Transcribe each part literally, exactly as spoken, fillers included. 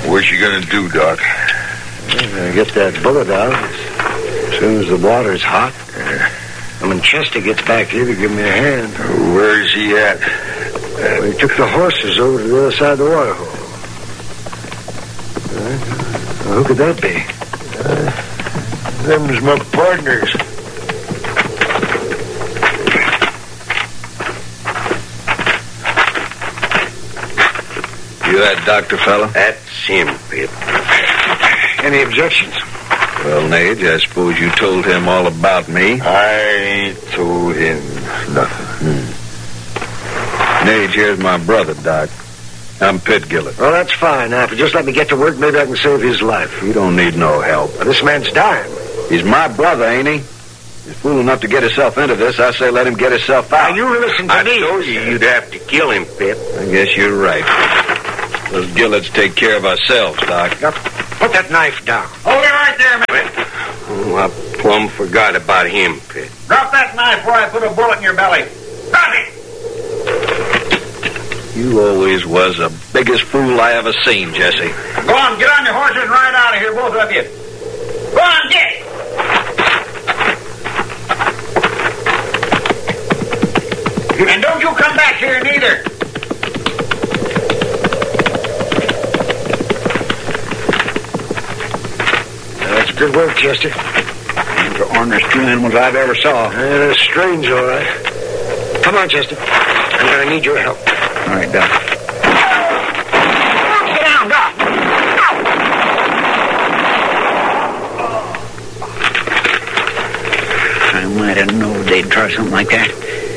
What's you gonna do, Doc? I'm gonna get that bullet out as soon as the water's hot. Uh, when Chester gets back here to give me a hand. Where is he at? Uh, he took the horses over to the other side of the water hole. Uh, who could that be? Uh, them's my partners. You that doctor fella? That's him, Pip. Any objections? Well, Nage, I suppose you told him all about me. I ain't told him nothing. Hmm. Nage, here's my brother, Doc. I'm Pitt Gillett. Well, that's fine. Now, if you just let me get to work, maybe I can save his life. You don't need no help. Well, this man's dying. He's my brother, ain't he? He's fool enough to get himself into this. I say let him get himself out. Now, you listen to I me. I told you you'd have to kill him, Pip. I guess you're right. Those Gillets take care of ourselves, Doc. Now, put that knife down. Hold it right there, man. Oh, I plumb forgot about him, Pip. Drop that knife before I put a bullet in your belly. Drop it! You always was the biggest fool I ever seen, Jesse. Go on, get on your horses and ride out of here, both of you. Go on, get! And don't you come back here neither. That's good work, Chester. Those are honest two animals I've ever saw. Yeah, they're strange, all right. Come on, Chester. I'm going to need your help. All right, Doc. Sit down, Doc. I might have known they'd try something like that.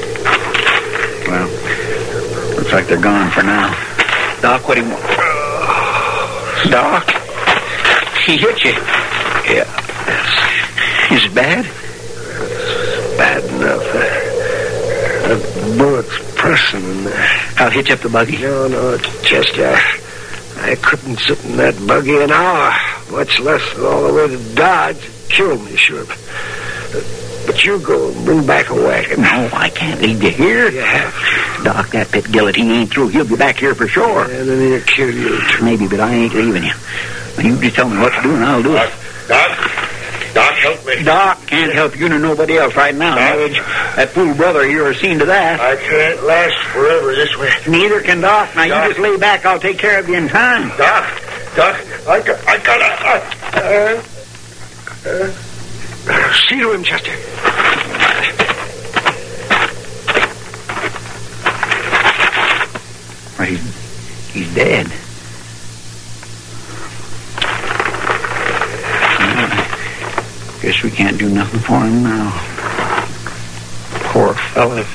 Well, looks like they're gone for now. Doc, what do you want? Doc? He hit you. Yeah. Is it bad? It's bad enough. That bullet's pressing in there. I'll hitch up the buggy. No, no, Chester. I, I couldn't sit in that buggy an hour, much less all the way to Dodge. It'd kill me, sure. But, but you go and bring back a wagon. No, I can't leave you here. You have to. Doc, that Pitt Gillett, he ain't through. He'll be back here for sure. And then he'll kill you, too. Maybe, but I ain't leaving you. Now, you just tell me what to do, and I'll do Doc, it. Doc, Doc, help me. Doc can't help you nor nobody else right now, Nage. That fool brother of yours seen to that. I can't last forever this way. Neither can Doc. Now, Doc. you just lay back. I'll take care of you in time. Doc, Doc, I, got, I gotta... Uh, uh, Uh, see to him, Chester. Well, he's, he's dead. Well, guess we can't do nothing for him now. Poor fella.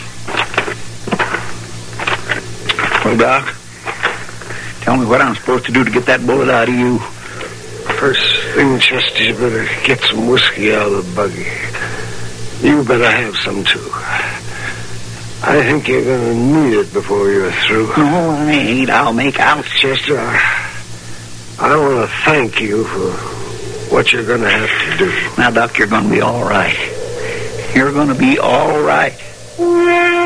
Well, Doc, tell me what I'm supposed to do to get that bullet out of you. First thing, Chester, you better get some whiskey out of the buggy. You better have some, too. I think you're going to need it before you're through. No, I ain't. I'll make out. Chester, I, I want to thank you for what you're going to have to do. Now, Doc, you're going to be all right. You're going to be all right.